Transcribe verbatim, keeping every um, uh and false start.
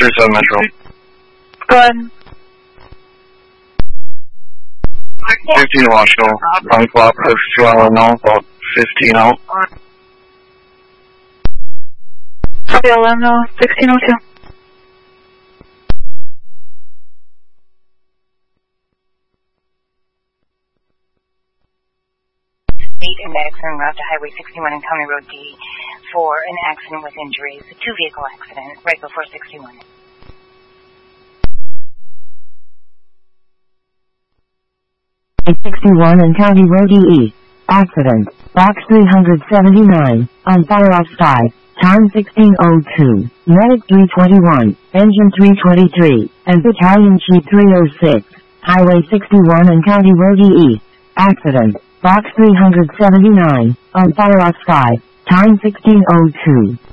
three seven Metro. Go ahead. fifteen Washoe. On clock, two hour now, about fifteen out. Copy, I'll let them know. sixteen oh two. eight and accident route to Highway sixty-one and County Road D for an accident with injuries, a two-vehicle accident right before sixty-one. sixty-one and County Road E. Accident. Box three seventy-nine. On fire off sky. Time sixteen oh two. Medic three twenty-one. Engine three twenty-three. And Battalion Chief three oh six. Highway sixty-one and County Road E. Accident. Box three seventy-nine. On fire off sky. Time sixteen oh two.